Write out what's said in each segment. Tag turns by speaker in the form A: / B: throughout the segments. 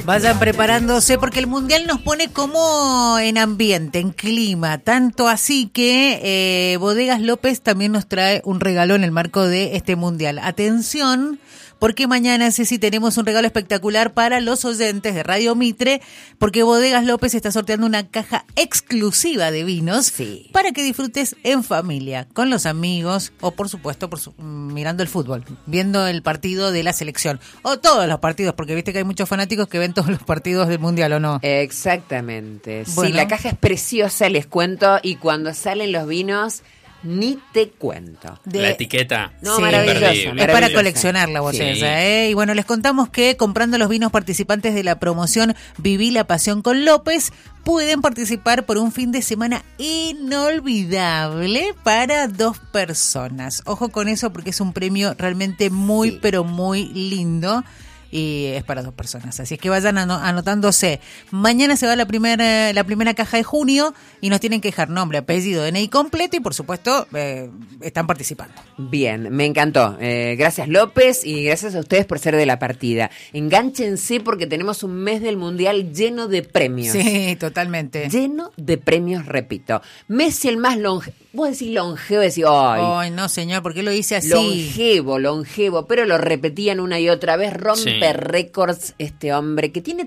A: Vayan preparándose porque el Mundial nos pone como en ambiente, en clima, tanto así que Bodegas López también nos trae un regalo en el marco de este Mundial. Atención, porque mañana, Ceci, tenemos un regalo espectacular para los oyentes de Radio Mitre, porque Bodegas López está sorteando una caja exclusiva de vinos para que disfrutes en familia, con los amigos o, por supuesto, mirando el fútbol, viendo el partido de la selección, o todos los partidos, porque viste que hay muchos fanáticos que ven todos los partidos del Mundial, ¿o no?
B: Exactamente.
A: Bueno.
B: Sí, la caja es preciosa, les cuento, y cuando salen los vinos, ni te cuento.
C: La etiqueta.
B: No, maravilloso.
A: Es para coleccionar la botella,
C: Sí.
A: Y bueno, les contamos que comprando los vinos participantes de la promoción Viví la Pasión con López, pueden participar por un fin de semana inolvidable para 2 personas. Ojo con eso porque es un premio realmente muy, pero muy lindo. Y es para 2 personas. Así es que vayan anotándose. Mañana se va la primera caja de junio y nos tienen que dejar nombre, apellido, DNI completo y por supuesto están participando.
B: Bien, me encantó. Gracias López y gracias a ustedes por ser de la partida. Engánchense porque tenemos un mes del Mundial lleno de premios.
A: Sí, totalmente.
B: Lleno de premios, repito. Messi el más longevo. Vos decís longevo, decís,
A: ay, no señor, ¿por qué lo dice así?
B: Longevo, pero lo repetían una y otra vez, rompe récords este hombre, que tiene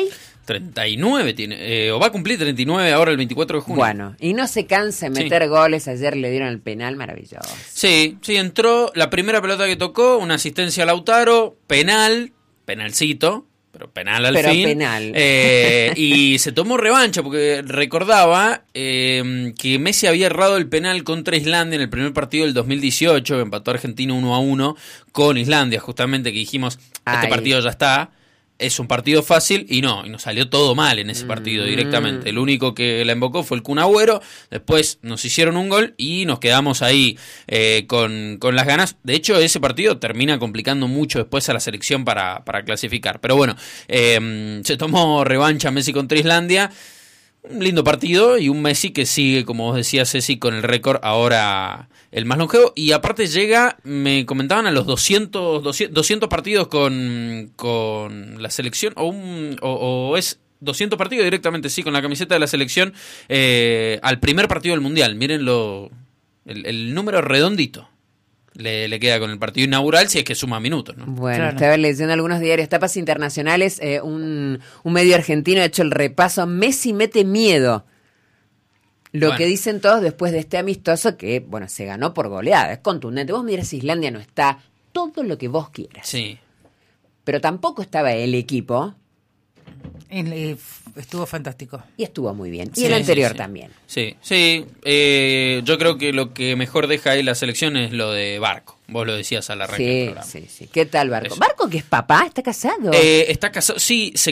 C: 39 tiene, o va a cumplir 39 ahora el 24 de junio.
B: Bueno, y no se cansa de meter goles, ayer le dieron el penal, maravilloso.
C: Sí, entró, la primera pelota que tocó, una asistencia a Lautaro, penalcito, pero penal al fin.
B: Penal.
C: Y se tomó revancha porque recordaba que Messi había errado el penal contra Islandia en el primer partido del 2018, que empató Argentina 1-1 con Islandia, justamente, que dijimos, este partido ya está. Es un partido fácil y nos salió todo mal en ese partido directamente. El único que la invocó fue el Kun Agüero, después nos hicieron un gol y nos quedamos ahí con las ganas. De hecho, ese partido termina complicando mucho después a la selección para clasificar. Pero bueno, se tomó revancha Messi contra Islandia. Un lindo partido y un Messi que sigue, como vos decías, Ceci, con el récord ahora el más longevo. Y aparte llega, me comentaban, a los 200 partidos con la selección, o es 200 partidos directamente, sí, con la camiseta de la selección, al primer partido del Mundial. Miren el número redondito. Le queda con el partido inaugural si es que suma minutos, ¿no?
B: Bueno,
A: claro.
B: Estaba leyendo algunos diarios, tapas internacionales, un medio argentino ha hecho el repaso, Messi mete miedo. Lo que dicen todos después de este amistoso que, bueno, se ganó por goleada, es contundente. Vos mirás, Islandia no está, todo lo que vos quieras.
C: Sí.
B: Pero tampoco estaba el equipo.
A: Estuvo fantástico.
B: Y estuvo muy bien. Y
C: Sí,
B: el anterior
C: sí.
B: también.
C: Sí. Yo creo que lo que mejor deja ahí la selección es lo de Barco. Vos lo decías al arranque del programa.
B: Sí. ¿Qué tal Barco?
C: Eso.
B: ¿Barco que es papá? ¿Está casado?
C: Está casado, sí,